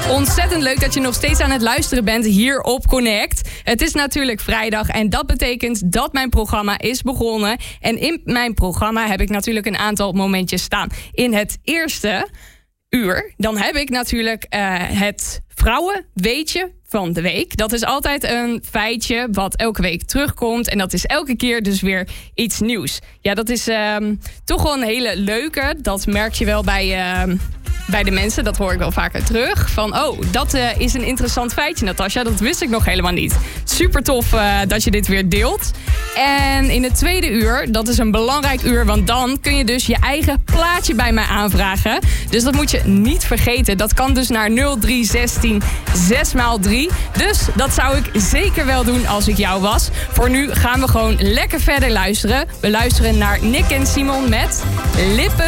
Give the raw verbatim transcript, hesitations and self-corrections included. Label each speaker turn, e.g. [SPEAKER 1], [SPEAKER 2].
[SPEAKER 1] Ontzettend leuk dat je nog steeds aan het luisteren bent hier op Connect. Het is natuurlijk vrijdag en dat betekent dat mijn programma is begonnen. En in mijn programma heb ik natuurlijk een aantal momentjes staan. In het eerste uur, dan heb ik natuurlijk uh, het vrouwenweetje van de week. Dat is altijd een feitje wat elke week terugkomt. En dat is elke keer dus weer iets nieuws. Ja, dat is uh, toch wel een hele leuke. Dat merk je wel bij... Uh, Bij de mensen, dat hoor ik wel vaker terug. Van, oh, dat uh, is een interessant feitje, Natasja. Dat wist ik nog helemaal niet. Super tof uh, dat je dit weer deelt. En in het tweede uur, dat is een belangrijk uur... want dan kun je dus je eigen plaatje bij mij aanvragen. Dus dat moet je niet vergeten. Dat kan dus naar nul drie een zes zes maal drie. Dus dat zou ik zeker wel doen als ik jou was. Voor nu gaan we gewoon lekker verder luisteren. We luisteren naar Nick en Simon met Lippen